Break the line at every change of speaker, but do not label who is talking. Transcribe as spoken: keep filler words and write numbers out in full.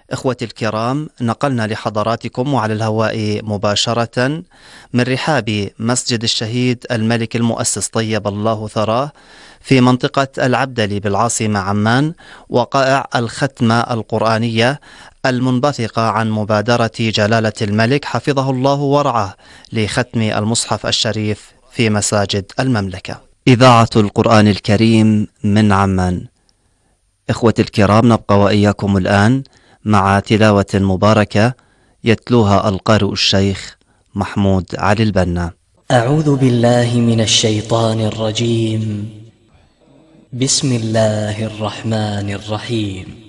إخوتي الكرام، نقلنا لحضراتكم وعلى الهواء مباشرة من رحاب مسجد الشهيد الملك المؤسس طيب الله ثراه في منطقة العبدلي بالعاصمة عمان وقائع الختمة القرآنية المنبثقة عن مبادرة جلالة الملك حفظه الله ورعاه لختم المصحف الشريف في مساجد المملكة. إذاعة القرآن الكريم من عمان. إخوتي الكرام، نبقى وإياكم الآن مع تلاوة مباركة يتلوها القارئ الشيخ محمود علي البنا.
أعوذ بالله من الشيطان الرجيم. بسم الله الرحمن الرحيم.